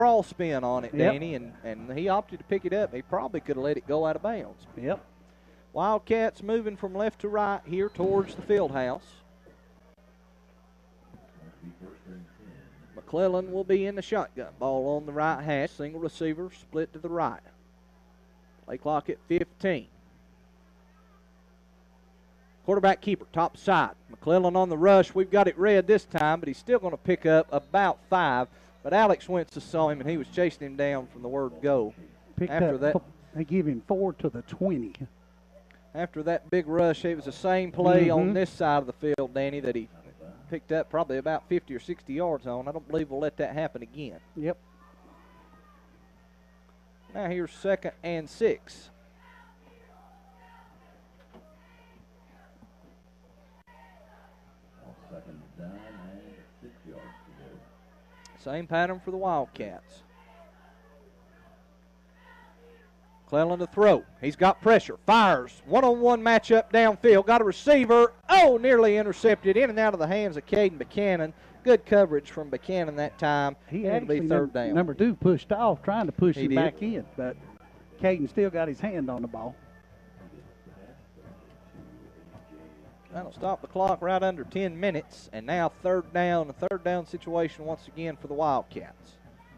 crawl spin on it, Yep. Danny, and he opted to pick it up. He probably could have let it go out of bounds. Yep. Wildcats moving from left to right here towards the field house. McClellan will be in the shotgun. Ball on the right hash. Single receiver split to the right. Play clock at 15. Quarterback keeper, top side. McClellan on the rush. We've got it red this time, but he's still going to pick up about 5. But Alex Wentz saw him, and he was chasing him down from the word go. They give him 4 to the 20. After that big rush, it was the same play on this side of the field, Danny, that he picked up probably about 50 or 60 yards on. I don't believe we'll let that happen again. Yep. Now here's 2nd and 6. Same pattern for the Wildcats. McClellan to throw. He's got pressure. Fires. One-on-one matchup downfield. Got a receiver. Oh, nearly intercepted. In and out of the hands of Caden Buchanan. Good coverage from Buchanan that time. He It'll be actually, 3rd down. number 2 pushed off, trying to push He him did. back in. But Caden still got his hand on the ball. That'll stop the clock right under 10 minutes. And now 3rd down. A 3rd down situation once again for the Wildcats.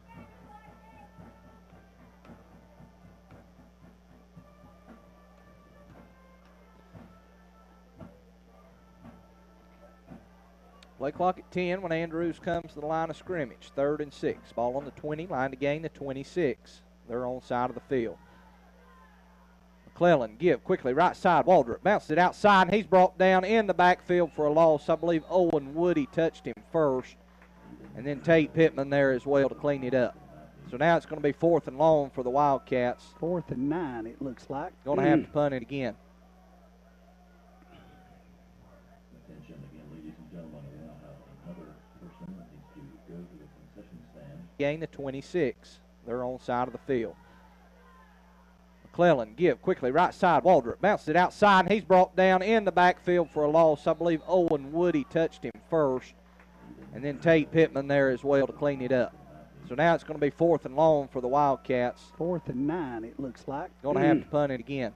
Play clock at 10 when Andrews comes to the line of scrimmage. 3rd and 6. Ball on the 20. Line to gain the 26. They're on side of the field. McClellan give quickly right side. Waldrop bounced it outside, and he's brought down in the backfield for a loss. I believe Owen Woody touched him first, and then Tate Pittman there as well to clean it up. So now it's going to be 4th and long for the Wildcats. 4th and 9, it looks like. Going to have to punt it again. Attention again, ladies and gentlemen. We now have another person that needs to go to the concession stand. Gain the 26. They're on side of the field. McClellan give quickly right side. Waldrop bounced it outside, and he's brought down in the backfield for a loss. I believe Owen Woody touched him first, and then Tate Pittman there as well to clean it up. So now it's going to be 4th and long for the Wildcats. 4th and 9, it looks like. Going to have to punt it again.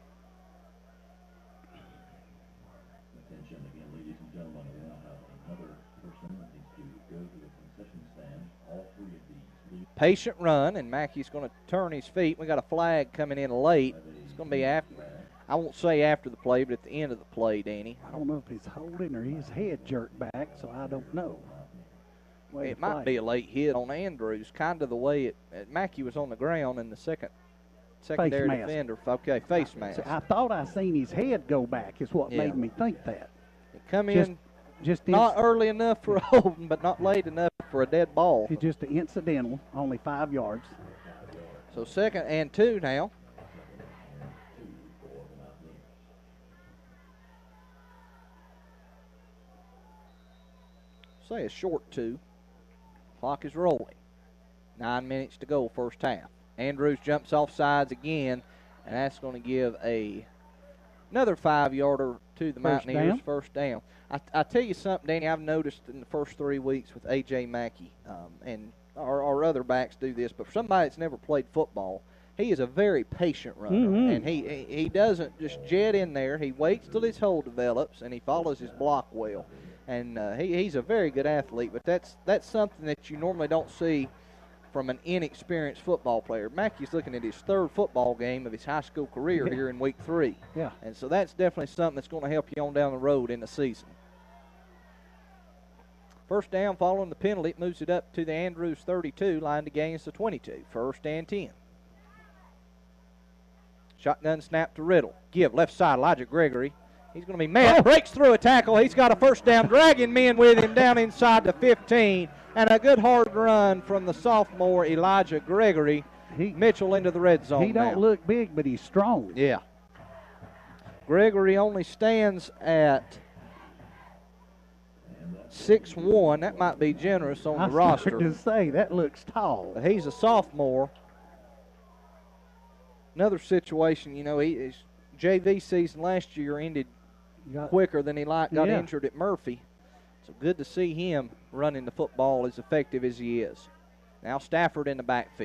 Attention again, ladies and gentlemen. We now have another person that needs to go to the concession stand. All 3 of these. Patient run, and Mackey's going to turn his feet. We got a flag coming in late. It's going to be after. I won't say after the play, but at the end of the play, Danny. I don't know if he's holding or his head jerked back, so I don't know. It might be a late hit on Andrews, kind of the way Mackey was on the ground in the secondary mask. defender. Okay, face mask. I thought I seen his head go back is what made me think that. It come in just not early enough for a holding, but not late enough for a dead ball. It's just an incidental, only 5 yards. So 2nd and 2 now. Say a short 2. Clock is rolling. 9 minutes to go, first half. Andrews jumps off sides again, and that's going to give another 5-yarder to the Mountaineers. First down. I tell you something, Danny, I've noticed in the first 3 weeks with A.J. Mackey, and our other backs do this, but for somebody that's never played football, he is a very patient runner, and he doesn't just jet in there. He waits till his hole develops, and he follows his block well. And he's a very good athlete, but that's something that you normally don't see from an inexperienced football player. Mackey's looking at his 3rd football game of his high school career here in week 3. Yeah. And so that's definitely something that's going to help you on down the road in the season. First down following the penalty. It moves it up to the Andrews 32, line to gain the 22. 1st and 10. Shotgun snap to Riddle. Give left side, Elijah Gregory. He's going to be met. Breaks through a tackle. He's got a first down, dragging men with him down inside the 15. And a good hard run from the sophomore Elijah Gregory. Mitchell into the red zone. He don't look big, but he's strong. Yeah. Gregory only stands at 6'1". That might be generous on the roster. I was to say, that looks tall. But he's a sophomore. Another situation, his JV season last year ended quicker than he got injured at Murphy. So good to see him running the football as effective as he is. Now Stafford in the backfield.